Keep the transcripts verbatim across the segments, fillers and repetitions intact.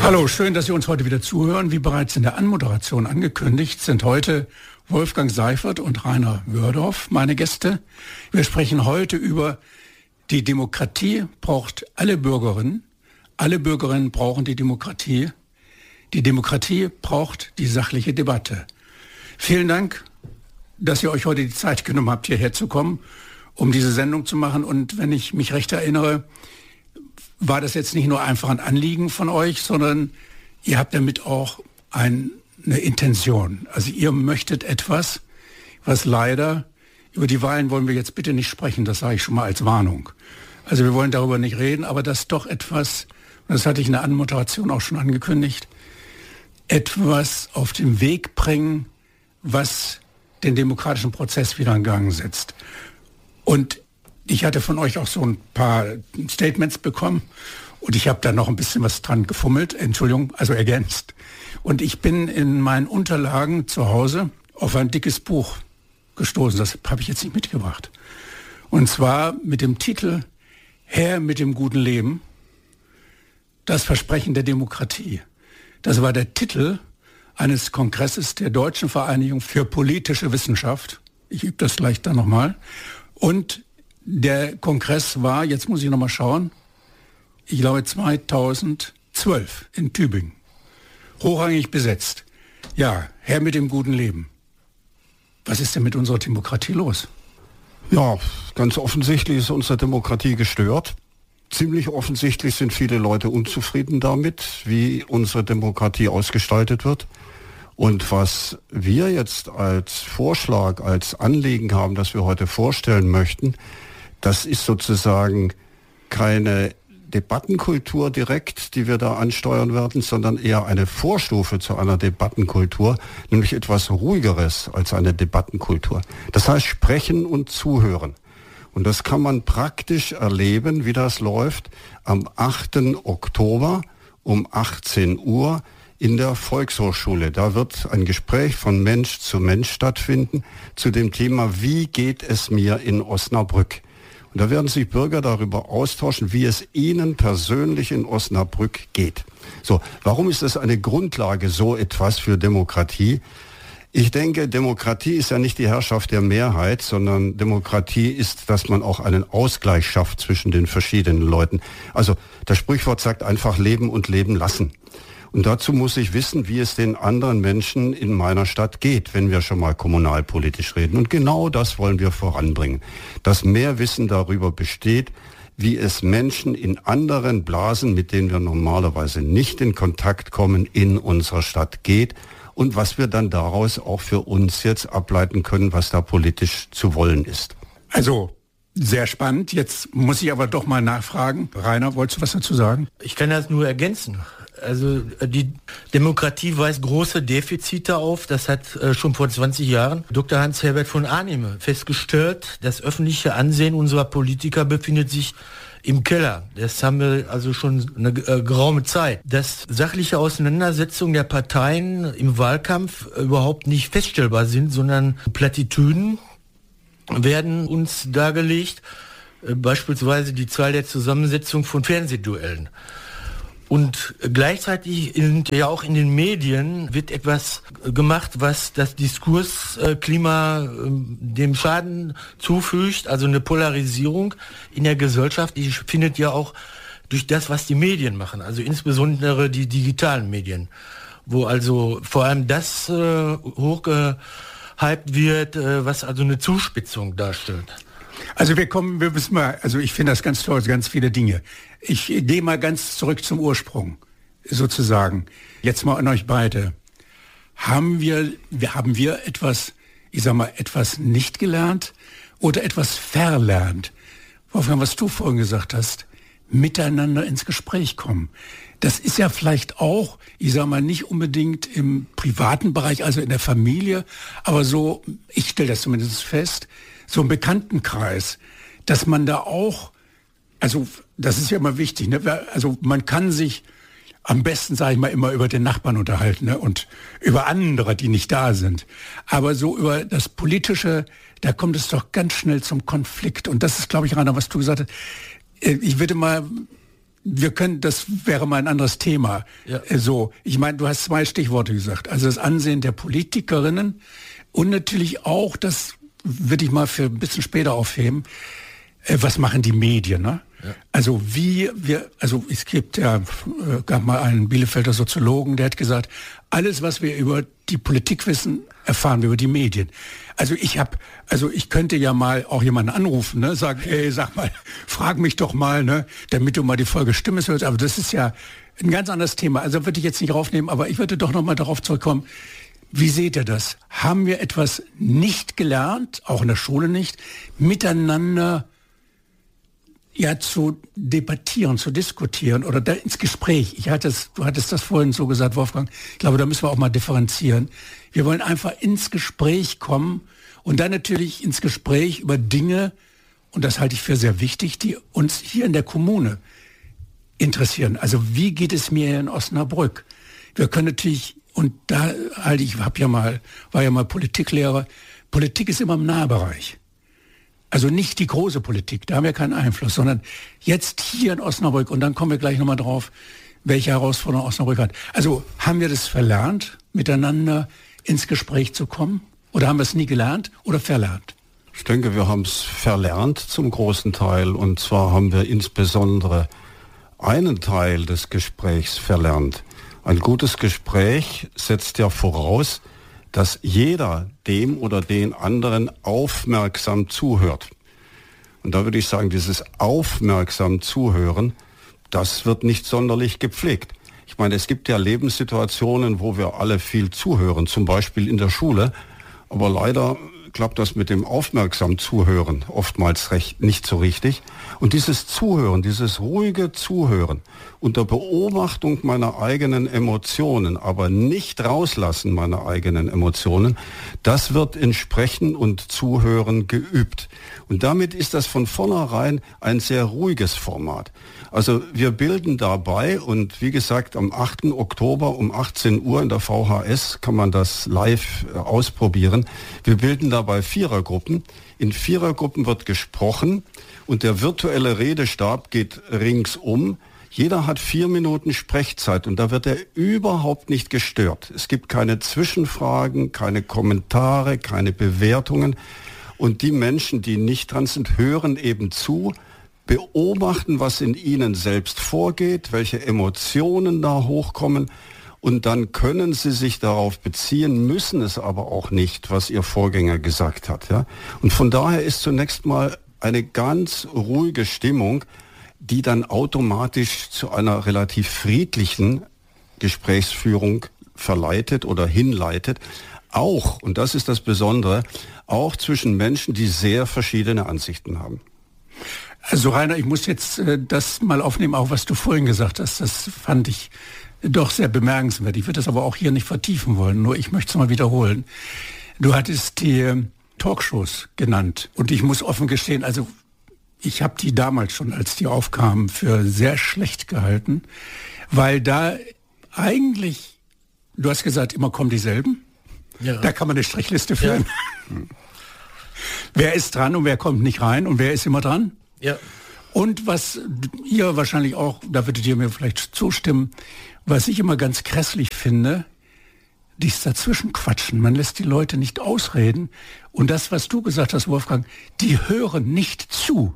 Hallo, schön, dass Sie uns heute wieder zuhören. Wie bereits in der Anmoderation angekündigt, sind heute Wolfgang Seifert und Rainer Wöhrdorf meine Gäste. Wir sprechen heute über die Demokratie braucht alle Bürgerinnen. Alle Bürgerinnen brauchen die Demokratie. Die Demokratie braucht die sachliche Debatte. Vielen Dank, dass ihr euch heute die Zeit genommen habt, hierher zu kommen, um diese Sendung zu machen. Und wenn ich mich recht erinnere, war das jetzt nicht nur einfach ein Anliegen von euch, sondern ihr habt damit auch ein, eine Intention. Also ihr möchtet etwas, was leider, über die Wahlen wollen wir jetzt bitte nicht sprechen, das sage ich schon mal als Warnung. Also wir wollen darüber nicht reden, aber das doch etwas, das hatte ich in der Anmoderation auch schon angekündigt, etwas auf den Weg bringen, was den demokratischen Prozess wieder in Gang setzt. Und ich hatte von euch auch so ein paar Statements bekommen und ich habe da noch ein bisschen was dran gefummelt, Entschuldigung, also ergänzt. Und ich bin in meinen Unterlagen zu Hause auf ein dickes Buch gestoßen, das habe ich jetzt nicht mitgebracht. Und zwar mit dem Titel Her mit dem guten Leben, das Versprechen der Demokratie. Das war der Titel eines Kongresses der Deutschen Vereinigung für politische Wissenschaft. Ich übe das gleich dann nochmal. Und der Kongress war, jetzt muss ich nochmal schauen, ich glaube zweitausendzwölf in Tübingen. Hochrangig besetzt. Ja, Herr mit dem guten Leben. Was ist denn mit unserer Demokratie los? Ja, ganz offensichtlich ist unsere Demokratie gestört. Ziemlich offensichtlich sind viele Leute unzufrieden damit, wie unsere Demokratie ausgestaltet wird. Und was wir jetzt als Vorschlag, als Anliegen haben, das wir heute vorstellen möchten, das ist sozusagen keine Debattenkultur direkt, die wir da ansteuern werden, sondern eher eine Vorstufe zu einer Debattenkultur, nämlich etwas Ruhigeres als eine Debattenkultur. Das heißt Sprechen und Zuhören. Und das kann man praktisch erleben, wie das läuft, am achten Oktober um achtzehn Uhr in der Volkshochschule. Da wird ein Gespräch von Mensch zu Mensch stattfinden zu dem Thema, wie geht es mir in Osnabrück? Und da werden sich Bürger darüber austauschen, wie es ihnen persönlich in Osnabrück geht. So, warum ist das eine Grundlage, so etwas für Demokratie? Ich denke, Demokratie ist ja nicht die Herrschaft der Mehrheit, sondern Demokratie ist, dass man auch einen Ausgleich schafft zwischen den verschiedenen Leuten. Also das Sprichwort sagt einfach leben und leben lassen. Und dazu muss ich wissen, wie es den anderen Menschen in meiner Stadt geht, wenn wir schon mal kommunalpolitisch reden. Und genau das wollen wir voranbringen, dass mehr Wissen darüber besteht, wie es Menschen in anderen Blasen, mit denen wir normalerweise nicht in Kontakt kommen, in unserer Stadt geht und was wir dann daraus auch für uns jetzt ableiten können, was da politisch zu wollen ist. Also sehr spannend. Jetzt muss ich aber doch mal nachfragen. Rainer, wolltest du was dazu sagen? Ich kann das nur ergänzen. Also die Demokratie weist große Defizite auf. Das hat äh, schon vor zwanzig Jahren Doktor Hans-Herbert von Arnim festgestellt. Das öffentliche Ansehen unserer Politiker befindet sich im Keller. Das haben wir also schon eine äh, geraume Zeit. Dass sachliche Auseinandersetzungen der Parteien im Wahlkampf überhaupt nicht feststellbar sind, sondern Plattitüden werden uns dargelegt. Äh, beispielsweise die Zahl der Zusammensetzung von Fernsehduellen. Und gleichzeitig sind ja auch in den Medien wird etwas gemacht, was das Diskursklima dem Schaden zufügt, also eine Polarisierung in der Gesellschaft, die findet ja auch durch das, was die Medien machen, also insbesondere die digitalen Medien, wo also vor allem das äh, hochgehypt wird, äh, was also eine Zuspitzung darstellt. Also wir kommen, wir müssen mal, also ich finde das ganz toll, ganz viele Dinge. Ich gehe mal ganz zurück zum Ursprung, sozusagen. Jetzt mal an euch beide. Haben wir, wir haben wir etwas, ich sag mal, etwas nicht gelernt oder etwas verlernt? Wolfgang, was du vorhin gesagt hast, miteinander ins Gespräch kommen. Das ist ja vielleicht auch, ich sag mal, nicht unbedingt im privaten Bereich, also in der Familie, aber so, ich stelle das zumindest fest, so im Bekanntenkreis, dass man da auch, also das ist ja immer wichtig, ne? Also man kann sich am besten, sage ich mal, immer über den Nachbarn unterhalten, ne? Und über andere, die nicht da sind. Aber so über das Politische, da kommt es doch ganz schnell zum Konflikt. Und das ist, glaube ich, Rainer, was du gesagt hast. Ich würde mal wir können, das wäre mal ein anderes Thema. Ja. So, ich meine, du hast zwei Stichworte gesagt. Also das Ansehen der Politikerinnen und natürlich auch, das würde ich mal für ein bisschen später aufheben, äh, was machen die Medien, ne? Ja. Also wie wir, also es gibt ja, äh, gab mal einen Bielefelder Soziologen, der hat gesagt, alles, was wir über die Politik wissen, erfahren wir über die Medien. Also ich habe, also ich könnte ja mal auch jemanden anrufen, ne, sagen, ey, sag mal, frag mich doch mal, ne, damit du mal die Folge Stimme hörst. Aber das ist ja ein ganz anderes Thema. Also würde ich jetzt nicht raufnehmen, aber ich würde doch noch mal darauf zurückkommen. Wie seht ihr das? Haben wir etwas nicht gelernt, auch in der Schule nicht, miteinander ja zu debattieren, zu diskutieren oder da ins Gespräch. Ich hatte es, du hattest das vorhin so gesagt, Wolfgang. Ich glaube, da müssen wir auch mal differenzieren. Wir wollen einfach ins Gespräch kommen und dann natürlich ins Gespräch über Dinge, und das halte ich für sehr wichtig, die uns hier in der Kommune interessieren. Also wie geht es mir hier in Osnabrück? Wir können natürlich, und da halte ich, hab ja mal, war ja mal Politiklehrer, Politik ist immer im Nahbereich. Also nicht die große Politik, da haben wir keinen Einfluss, sondern jetzt hier in Osnabrück, und dann kommen wir gleich nochmal drauf, welche Herausforderungen Osnabrück hat. Also haben wir das verlernt, miteinander ins Gespräch zu kommen? Oder haben wir es nie gelernt oder verlernt? Ich denke, wir haben es verlernt zum großen Teil. Und zwar haben wir insbesondere einen Teil des Gesprächs verlernt. Ein gutes Gespräch setzt ja voraus, dass jeder dem oder den anderen aufmerksam zuhört. Und da würde ich sagen, dieses aufmerksam Zuhören, das wird nicht sonderlich gepflegt. Ich meine, es gibt ja Lebenssituationen, wo wir alle viel zuhören, zum Beispiel in der Schule, aber leider klappt das mit dem aufmerksam Zuhören oftmals recht, nicht so richtig. Und dieses Zuhören, dieses ruhige Zuhören unter Beobachtung meiner eigenen Emotionen, aber nicht rauslassen meiner eigenen Emotionen, das wird in Sprechen und Zuhören geübt. Und damit ist das von vornherein ein sehr ruhiges Format. Also wir bilden dabei, und wie gesagt, am achten Oktober um achtzehn Uhr in der V H S kann man das live äh, ausprobieren. Wir bilden dabei Vierergruppen. In Vierergruppen wird gesprochen und der virtuelle Redestab geht ringsum. Jeder hat vier Minuten Sprechzeit und da wird er überhaupt nicht gestört. Es gibt keine Zwischenfragen, keine Kommentare, keine Bewertungen. Und die Menschen, die nicht dran sind, hören eben zu, beobachten, was in ihnen selbst vorgeht, welche Emotionen da hochkommen, und dann können sie sich darauf beziehen, müssen es aber auch nicht, was ihr Vorgänger gesagt hat. Ja? Und von daher ist zunächst mal eine ganz ruhige Stimmung, die dann automatisch zu einer relativ friedlichen Gesprächsführung verleitet oder hinleitet. Auch, und das ist das Besondere, auch zwischen Menschen, die sehr verschiedene Ansichten haben. Also Rainer, ich muss jetzt äh, das mal aufnehmen, auch was du vorhin gesagt hast. Das fand ich doch sehr bemerkenswert. Ich würde das aber auch hier nicht vertiefen wollen, nur ich möchte es mal wiederholen. Du hattest die äh, Talkshows genannt und ich muss offen gestehen, also ich habe die damals schon, als die aufkamen, für sehr schlecht gehalten, weil da eigentlich, du hast gesagt, immer kommen dieselben. Ja. Da kann man eine Strichliste führen. Ja. Wer ist dran und wer kommt nicht rein und wer ist immer dran? Ja. Und was ihr wahrscheinlich auch, da würdet ihr mir vielleicht zustimmen, was ich immer ganz grässlich finde, dies Dazwischenquatschen. Man lässt die Leute nicht ausreden. Und das, was du gesagt hast, Wolfgang, die hören nicht zu,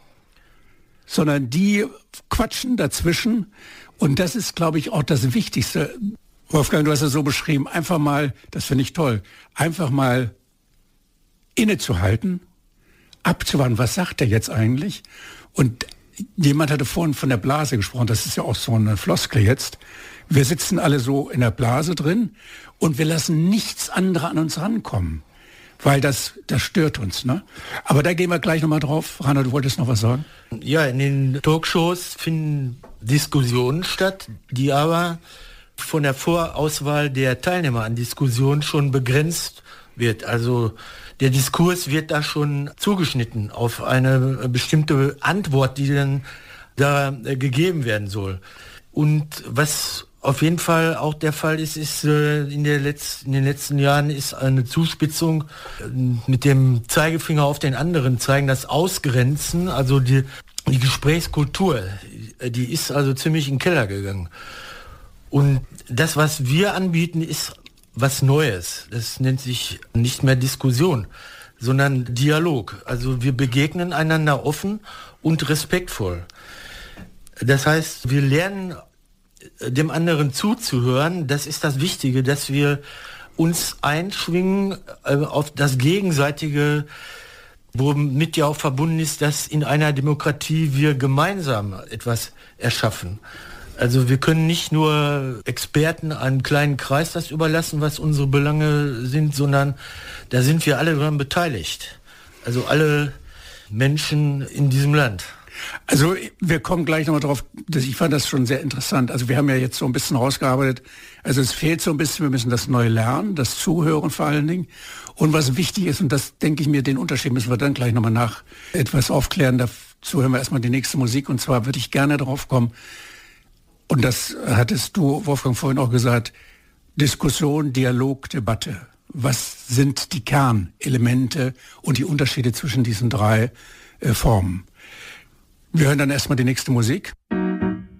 sondern die quatschen dazwischen. Und das ist, glaube ich, auch das Wichtigste. Wolfgang, du hast es so beschrieben, einfach mal, das finde ich toll, einfach mal innezuhalten, abzuwarten, was sagt er jetzt eigentlich? Und jemand hatte vorhin von der Blase gesprochen, das ist ja auch so eine Floskel jetzt. Wir sitzen alle so in der Blase drin und wir lassen nichts anderes an uns rankommen, weil das, das stört uns. Ne? Aber da gehen wir gleich nochmal drauf. Rainer, du wolltest noch was sagen? Ja, in den Talkshows finden Diskussionen statt, die aber von der Vorauswahl der Teilnehmer an Diskussionen schon begrenzt wird. Also der Diskurs wird da schon zugeschnitten auf eine bestimmte Antwort, die dann da äh, gegeben werden soll. Und was auf jeden Fall auch der Fall ist, ist äh, in, der Letz-, in den letzten Jahren ist eine Zuspitzung äh, mit dem Zeigefinger auf den anderen zeigen, das Ausgrenzen, also die Die Gesprächskultur, die ist also ziemlich in den Keller gegangen. Und das, was wir anbieten, ist was Neues. Das nennt sich nicht mehr Diskussion, sondern Dialog. Also wir begegnen einander offen und respektvoll. Das heißt, wir lernen dem anderen zuzuhören. Das ist das Wichtige, dass wir uns einschwingen auf das Gegenseitige, womit ja auch verbunden ist, dass in einer Demokratie wir gemeinsam etwas erschaffen. Also wir können nicht nur Experten einem kleinen Kreis das überlassen, was unsere Belange sind, sondern da sind wir alle daran beteiligt. Also alle Menschen in diesem Land. Also wir kommen gleich nochmal drauf, dass ich fand das schon sehr interessant. Also wir haben ja jetzt so ein bisschen rausgearbeitet, also es fehlt so ein bisschen, wir müssen das neu lernen, das Zuhören vor allen Dingen. Und was wichtig ist, und das denke ich mir, den Unterschied müssen wir dann gleich nochmal nach etwas aufklären, dazu hören wir erstmal die nächste Musik. Und zwar würde ich gerne darauf kommen, und das hattest du, Wolfgang, vorhin auch gesagt, Diskussion, Dialog, Debatte. Was sind die Kernelemente und die Unterschiede zwischen diesen drei äh, Formen? Wir hören dann erstmal die nächste Musik.